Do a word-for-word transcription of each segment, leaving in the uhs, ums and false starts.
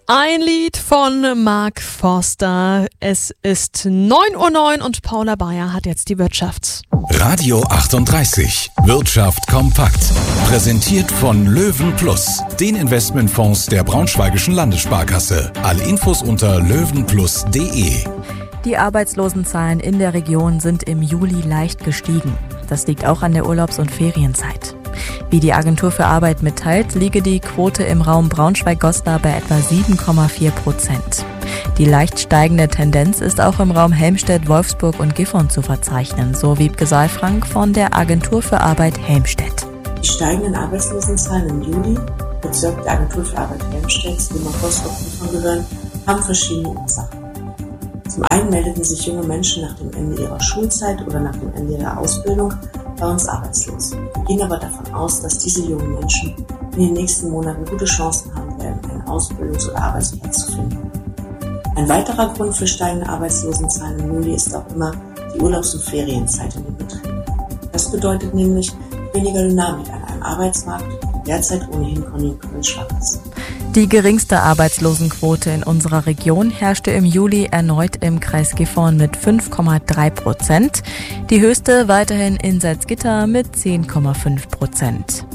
Ein Lied von Mark Forster. Es ist neun Uhr neun und Paula Bayer hat jetzt die Wirtschaft. Radio achtunddreißig. Wirtschaft kompakt. Präsentiert von Löwen Plus, den Investmentfonds der Braunschweigischen Landessparkasse. Alle Infos unter löwenplus punkt de. Die Arbeitslosenzahlen in der Region sind im Juli leicht gestiegen. Das liegt auch an der Urlaubs- und Ferienzeit. Wie die Agentur für Arbeit mitteilt, liege die Quote im Raum Braunschweig-Goslar bei etwa sieben Komma vier Prozent. Die leicht steigende Tendenz ist auch im Raum Helmstedt, Wolfsburg und Gifhorn zu verzeichnen, so Wiebke Saalfrank von der Agentur für Arbeit Helmstedt. Die steigenden Arbeitslosenzahlen im Juli, Bezirk der Agentur für Arbeit Helmstedt, zu dem auch Wolfsburg und Gifhorn gehören, haben verschiedene Ursachen. Zum einen meldeten sich junge Menschen nach dem Ende ihrer Schulzeit oder nach dem Ende ihrer Ausbildung bei uns arbeitslos. Wir gehen aber davon aus, dass diese jungen Menschen in den nächsten Monaten gute Chancen haben werden, einen Ausbildungs- oder Arbeitsplatz zu finden. Ein weiterer Grund für steigende Arbeitslosenzahlen im Juli ist auch immer die Urlaubs- und Ferienzeit in den Betrieben. Das bedeutet nämlich weniger Dynamik an einem Arbeitsmarkt, der derzeit ohnehin konjunkturschwach ist. Die geringste Arbeitslosenquote in unserer Region herrschte im Juli erneut im Kreis Gifhorn mit fünf Komma drei Prozent. Die höchste weiterhin in Salzgitter mit zehn Komma fünf Prozent.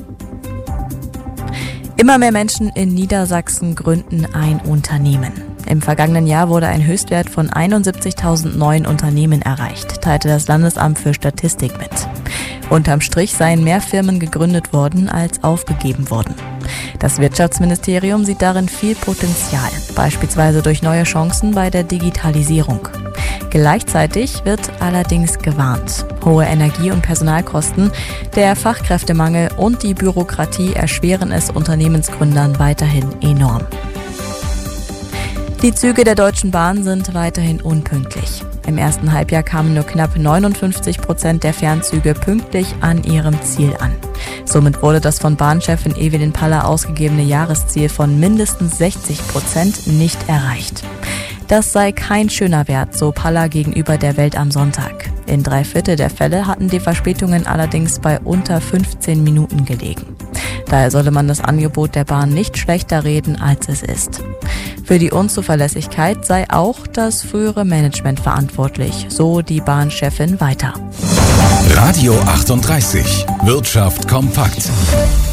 Immer mehr Menschen in Niedersachsen gründen ein Unternehmen. Im vergangenen Jahr wurde ein Höchstwert von einundsiebzigtausend neuen Unternehmen erreicht, teilte das Landesamt für Statistik mit. Unterm Strich seien mehr Firmen gegründet worden, als aufgegeben wurden. Das Wirtschaftsministerium sieht darin viel Potenzial, beispielsweise durch neue Chancen bei der Digitalisierung. Gleichzeitig wird allerdings gewarnt. Hohe Energie- und Personalkosten, der Fachkräftemangel und die Bürokratie erschweren es Unternehmensgründern weiterhin enorm. Die Züge der Deutschen Bahn sind weiterhin unpünktlich. Im ersten Halbjahr kamen nur knapp neunundfünfzig Prozent der Fernzüge pünktlich an ihrem Ziel an. Somit wurde das von Bahnchefin Evelyn Paller ausgegebene Jahresziel von mindestens sechzig Prozent nicht erreicht. Das sei kein schöner Wert, so Paller gegenüber der Welt am Sonntag. In drei Viertel der Fälle hatten die Verspätungen allerdings bei unter fünfzehn Minuten gelegen. Daher solle man das Angebot der Bahn nicht schlechter reden, als es ist. Für die Unzuverlässigkeit sei auch das frühere Management verantwortlich, so die Bahnchefin weiter. Radio achtunddreißig. Wirtschaft kompakt.